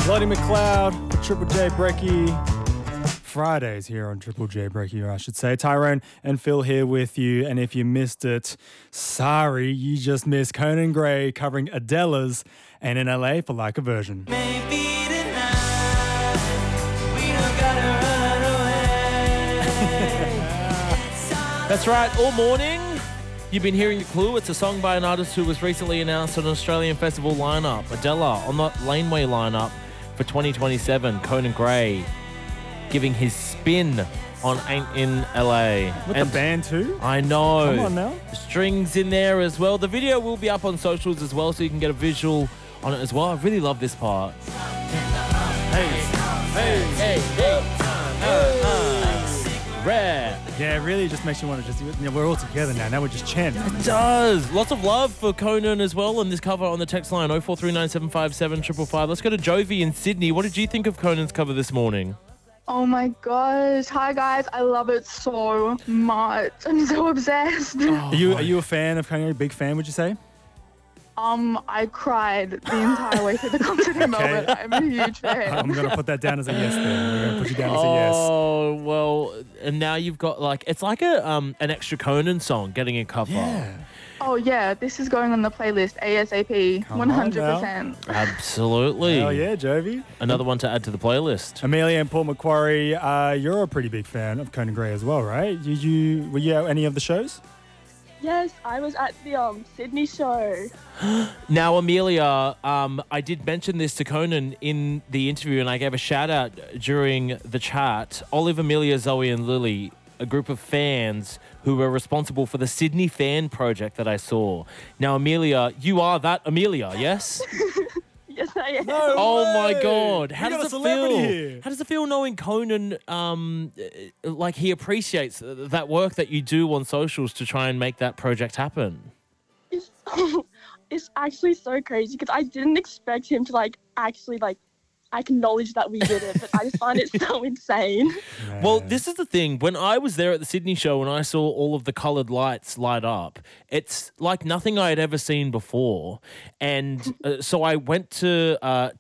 Lottie McLeod for Triple J Brecky. Fridays here on Triple J Brecky, or I should say. Tyrone and Phil here with you. And if you missed it, sorry, you just missed Conan Gray covering Adele's And in LA for Like a Virgin. Maybe tonight we don't gotta run away. That's right, all morning you've been hearing The Clue. It's a song by an artist who was recently announced on an Australian festival lineup. Adela on the Laneway lineup for 2027. Conan Gray giving his spin on Ain't in LA. With the band too? I know. Come on now. Strings in there as well. The video will be up on socials as well, so you can get a visual on it as well. I really love this part. Rare. Yeah, it really just makes you want to just, we're all together now. Now we're just chanting. It does. Lots of love for Conan as well on this cover on the text line 0439757555. Let's go to Jovi in Sydney. What did you think of Conan's cover this morning? Oh my gosh. Hi guys, I love it so much. I'm so obsessed. Are you a fan of Kanye? Big fan, would you say? I cried the entire way through the concert in Melbourne. I'm a huge fan. I'm going to put that down as a yes then. We're going to put you down as a yes. Oh, well, and now you've got it's like an extra Conan song getting a cover. Yeah. Oh yeah, this is going on the playlist ASAP. Come on 100%. Absolutely. Oh yeah, Jovi. Another one to add to the playlist. Amelia and Paul Macquarie, you're a pretty big fan of Conan Gray as well, right? Were you at any of the shows? Yes, I was at the Sydney show. Now, Amelia, I did mention this to Conan in the interview, and I gave a shout out during the chat. Olive, Amelia, Zoe, and Lily, a group of fans who were responsible for the Sydney Fan Project that I saw. Now, Amelia, you are that Amelia, yes? Yes, I am. No Oh way. my God! How We got does a it celebrity feel? here. How does it feel knowing Conan? He appreciates that work that you do on socials to try and make that project happen. It's actually so crazy because I didn't expect him to actually acknowledge that we did it, but I just find it so insane. Well, this is the thing. When I was there at the Sydney show and I saw all of the coloured lights light up, it's like nothing I had ever seen before. And so I went to